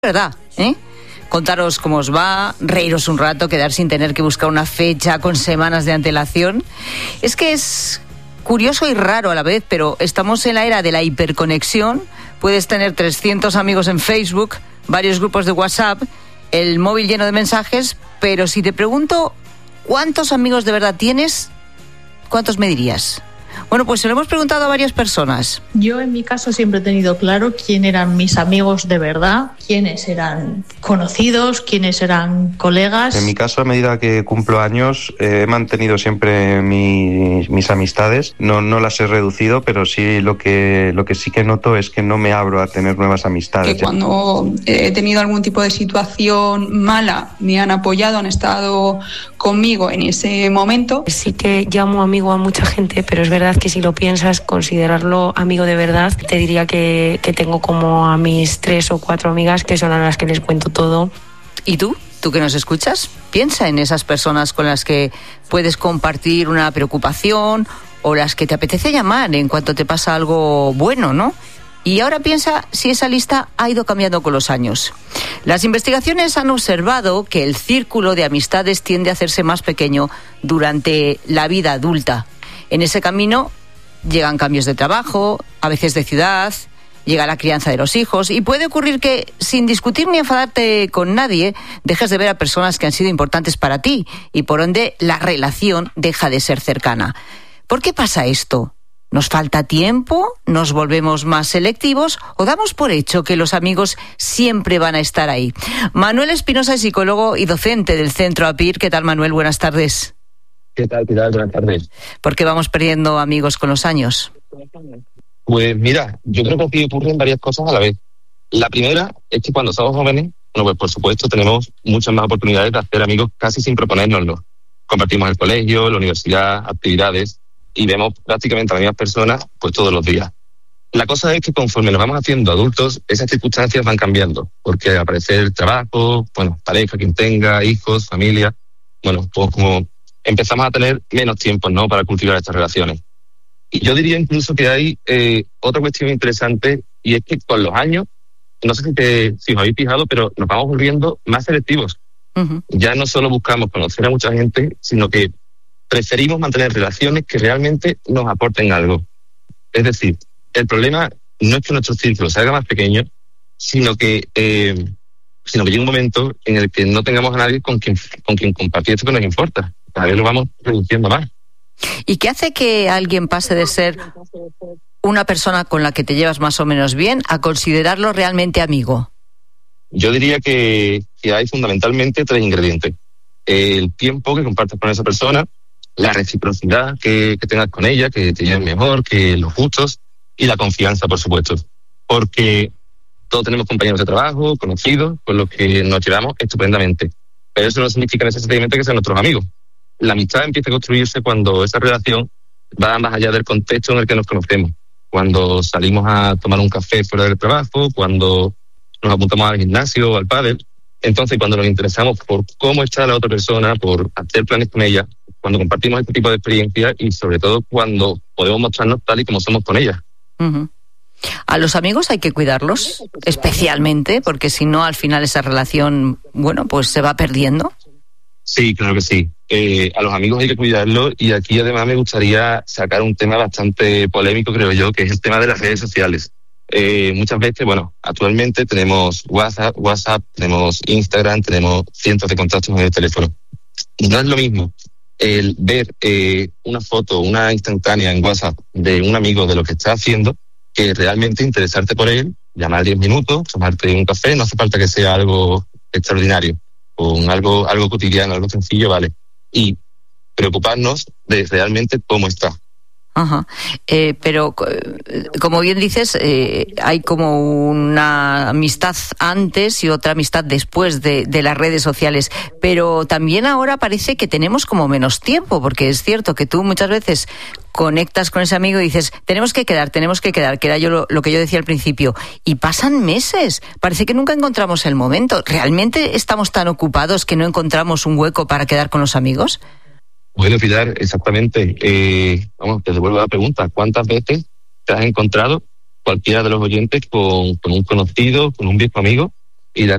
verdad, contaros cómo os va, reíros un rato, quedar sin tener que buscar una fecha con semanas de antelación. Es que es curioso y raro a la vez, pero estamos en la era de la hiperconexión. Puedes tener 300 amigos en Facebook, varios grupos de WhatsApp, el móvil lleno de mensajes, pero si te pregunto ¿cuántos amigos de verdad tienes? ¿Cuántos me dirías? Bueno, pues se lo hemos preguntado a varias personas. Yo en mi caso siempre he tenido claro quién eran mis amigos de verdad, quiénes eran conocidos, quiénes eran colegas. En mi caso, a medida que cumplo años, he mantenido siempre mis amistades. No las he reducido, pero sí lo que sí que noto es que no me abro a tener nuevas amistades. Que cuando he tenido algún tipo de situación mala, me han apoyado, han estado conmigo en ese momento. Sí que llamo amigo a mucha gente, pero es verdad que si lo piensas, considerarlo amigo de verdad, te diría que tengo como a mis 3 o 4 amigas que son a las que les cuento todo. ¿Y tú? ¿Tú que nos escuchas? Piensa en esas personas con las que puedes compartir una preocupación o las que te apetece llamar en cuanto te pasa algo bueno, ¿no? Y ahora piensa si esa lista ha ido cambiando con los años. Las investigaciones han observado que el círculo de amistades tiende a hacerse más pequeño durante la vida adulta. En ese camino llegan cambios de trabajo, a veces de ciudad, llega la crianza de los hijos y puede ocurrir que, sin discutir ni enfadarte con nadie, dejes de ver a personas que han sido importantes para ti y por ende la relación deja de ser cercana. ¿Por qué pasa esto? ¿Nos falta tiempo? ¿Nos volvemos más selectivos? ¿O damos por hecho que los amigos siempre van a estar ahí? Manuel Espinosa es psicólogo y docente del Centro APIR. ¿Qué tal, Manuel? Buenas tardes. ¿Qué tal? Buenas tardes. ¿Por qué vamos perdiendo amigos con los años? Pues mira, yo creo que aquí ocurren varias cosas a la vez. La primera es que cuando somos jóvenes, pues por supuesto tenemos muchas más oportunidades de hacer amigos casi sin proponérnoslo. Compartimos el colegio, la universidad, actividades y vemos prácticamente a las mismas personas pues todos los días. La cosa es que conforme nos vamos haciendo adultos, esas circunstancias van cambiando, porque aparece el trabajo, pareja, quien tenga, hijos, familia, pues como empezamos a tener menos tiempo, ¿no?, para cultivar estas relaciones. Y yo diría incluso que hay otra cuestión interesante, y es que con los años, no sé si os habéis fijado, pero nos vamos volviendo más selectivos. Uh-huh. Ya no solo buscamos conocer a mucha gente, sino que preferimos mantener relaciones que realmente nos aporten algo. Es decir, el problema no es que nuestro círculo se haga más pequeño, sino que llega un momento en el que no tengamos a nadie con quien compartir esto que nos importa. Cada vez lo vamos reduciendo más. ¿Y qué hace que alguien pase de ser una persona con la que te llevas más o menos bien a considerarlo realmente amigo? Yo diría que hay fundamentalmente 3 ingredientes. El tiempo que compartes con esa persona, la reciprocidad que tengas con ella, que te lleves mejor, que los gustos, y la confianza, por supuesto. Porque todos tenemos compañeros de trabajo, conocidos, con los que nos llevamos estupendamente. Pero eso no significa necesariamente que sean nuestros amigos. La amistad empieza a construirse cuando esa relación va más allá del contexto en el que nos conocemos. Cuando salimos a tomar un café fuera del trabajo, cuando nos apuntamos al gimnasio o al pádel. Entonces, cuando nos interesamos por cómo está la otra persona, por hacer planes con ella, cuando compartimos este tipo de experiencias y sobre todo cuando podemos mostrarnos tal y como somos con ella. Uh-huh. A los amigos hay que cuidarlos, especialmente, porque si no, al final esa relación, pues se va perdiendo. Sí, claro que sí. A los amigos hay que cuidarlos y aquí además me gustaría sacar un tema bastante polémico, creo yo, que es el tema de las redes sociales. Muchas veces, actualmente tenemos WhatsApp, tenemos Instagram, tenemos cientos de contactos en el teléfono. Y no es lo mismo el ver una foto, una instantánea en WhatsApp de un amigo de lo que está haciendo, que realmente interesarte por él, llamar 10 minutos, tomarte un café, no hace falta que sea algo extraordinario, con algo cotidiano, algo sencillo, vale. Y preocuparnos de realmente cómo está. Ajá. Pero como bien dices, hay como una amistad antes y otra amistad después de las redes sociales, pero también ahora parece que tenemos como menos tiempo, porque es cierto que tú muchas veces conectas con ese amigo y dices, tenemos que quedar, que era yo lo que yo decía al principio, y pasan meses, parece que nunca encontramos el momento. ¿Realmente estamos tan ocupados que no encontramos un hueco para quedar con los amigos? Bueno, Pilar, exactamente. Te devuelvo la pregunta. ¿Cuántas veces te has encontrado, cualquiera de los oyentes, con un conocido, con un viejo amigo, y de